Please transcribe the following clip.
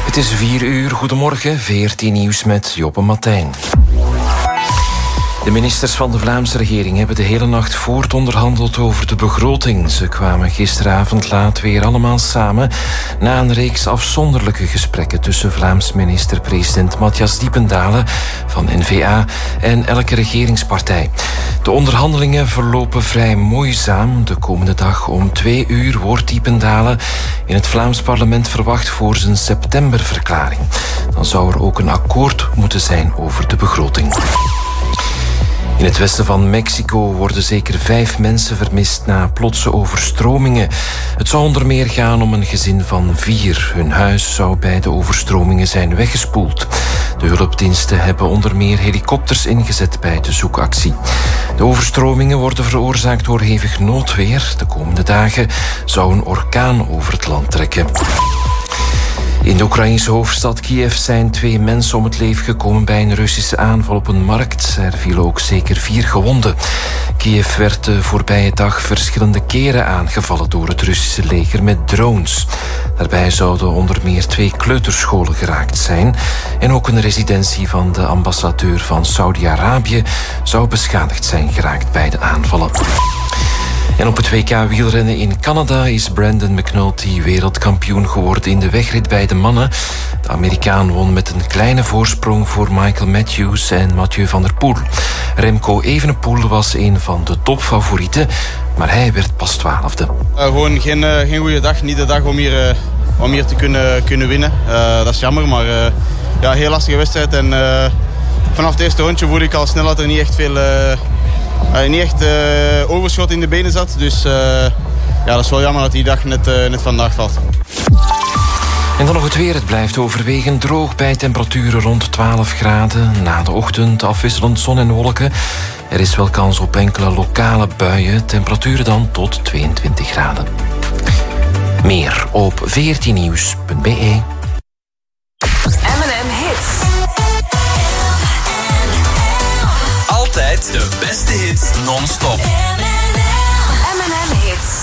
Het is 4:00, goedemorgen, VRT Nieuws met Joppe Martijn. De ministers van de Vlaamse regering hebben de hele nacht voortonderhandeld over de begroting. Ze kwamen gisteravond laat weer allemaal samen na een reeks afzonderlijke gesprekken tussen Vlaams minister-president Matthias Diependalen van N-VA en elke regeringspartij. De onderhandelingen verlopen vrij moeizaam. De komende dag om 2:00 wordt Diependalen in het Vlaams parlement verwacht voor zijn septemberverklaring. Dan zou er ook een akkoord moeten zijn over de begroting. In het westen van Mexico worden zeker 5 mensen vermist na plotse overstromingen. Het zou onder meer gaan om een gezin van 4. Hun huis zou bij de overstromingen zijn weggespoeld. De hulpdiensten hebben onder meer helikopters ingezet bij de zoekactie. De overstromingen worden veroorzaakt door hevig noodweer. De komende dagen zou een orkaan over het land trekken. In de Oekraïnse hoofdstad Kiev zijn 2 mensen om het leven gekomen bij een Russische aanval op een markt. Er vielen ook zeker 4 gewonden. Kiev werd de voorbije dag verschillende keren aangevallen door het Russische leger met drones. Daarbij zouden onder meer 2 kleuterscholen geraakt zijn. En ook een residentie van de ambassadeur van Saudi-Arabië zou beschadigd zijn geraakt bij de aanvallen. En op het WK wielrennen in Canada is Brandon McNulty wereldkampioen geworden in de wegrit bij de mannen. De Amerikaan won met een kleine voorsprong voor Michael Matthews en Mathieu van der Poel. Remco Evenepoel was een van de topfavorieten, maar hij werd pas 12e. Gewoon geen goede dag, niet de dag om hier te kunnen winnen. Dat is jammer, maar ja, heel lastige wedstrijd. En vanaf het eerste rondje voelde ik al snel dat er niet echt veel... niet echt overschot in de benen zat. Dus ja, dat is wel jammer dat die dag net vandaag valt. En dan nog het weer. Het blijft overwegend droog bij temperaturen rond 12 graden. Na de ochtend afwisselend zon en wolken. Er is wel kans op enkele lokale buien. Temperaturen dan tot 22 graden. Meer op vrtnieuws.be. M&M Hits. Altijd de beste hits non-stop. M&M Hits.